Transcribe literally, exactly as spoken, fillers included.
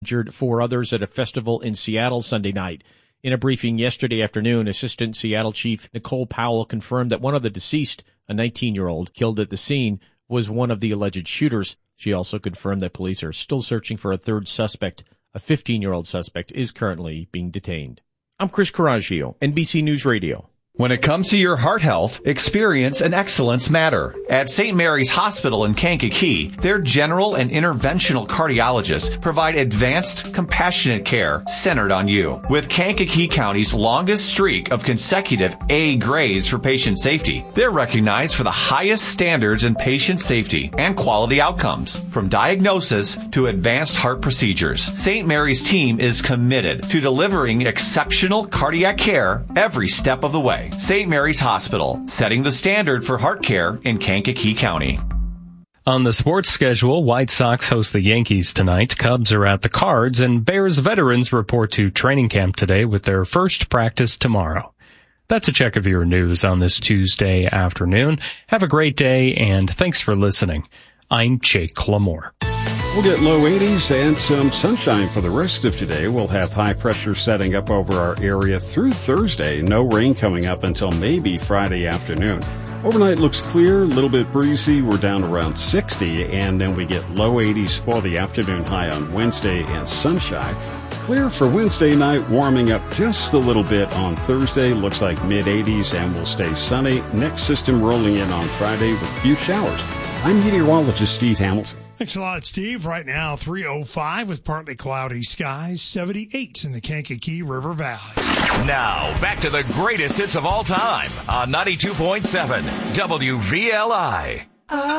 Injured four others at a festival in Seattle Sunday night. In a briefing yesterday afternoon, Assistant Seattle Chief Nicole Powell confirmed that one of the deceased, a nineteen-year-old killed at the scene, was one of the alleged shooters. She also confirmed that police are still searching for a third suspect. A fifteen-year-old suspect is currently being detained. I'm Chris Coraggio, N B C News Radio. When it comes to your heart health, experience and excellence matter. At Saint Mary's Hospital in Kankakee, their general and interventional cardiologists provide advanced, compassionate care centered on you. With Kankakee County's longest streak of consecutive A grades for patient safety, they're recognized for the highest standards in patient safety and quality outcomes, from diagnosis to advanced heart procedures. Saint Mary's team is committed to delivering exceptional cardiac care every step of the way. Saint Mary's Hospital, setting the standard for heart care in Kankakee County. On the sports schedule, White Sox host the Yankees tonight, Cubs are at the Cards, and Bears veterans report to training camp today with their first practice tomorrow. That's a check of your news on this Tuesday afternoon. Have a great day, and thanks for listening. I'm Jake Lamore. We'll get low eighties and some sunshine for the rest of today. We'll have high pressure setting up over our area through Thursday. No rain coming up until maybe Friday afternoon. Overnight looks clear, a little bit breezy. We're down around sixty, and then we get low eighties for the afternoon high on Wednesday and sunshine. Clear for Wednesday night, warming up just a little bit on Thursday. Looks like mid eighties, and will stay sunny. Next system rolling in on Friday with a few showers. I'm meteorologist Steve Hamilton. Thanks a lot, Steve. Right now, three oh five with partly cloudy skies, seventy-eight in the Kankakee River Valley. Now, back to the greatest hits of all time on ninety-two point seven W V L I.